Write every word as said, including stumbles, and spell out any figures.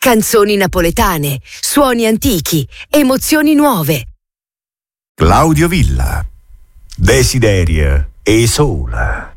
canzoni napoletane, suoni antichi, emozioni nuove. Claudio Villa, Desideria e Sola.